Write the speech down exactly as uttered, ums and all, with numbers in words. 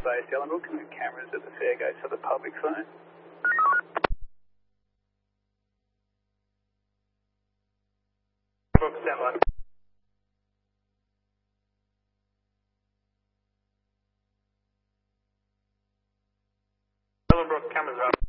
base, Ellenbrook, and the cameras at the fair gates of the public zone. Ellenbrook, stand by. Ellenbrook, cameras up.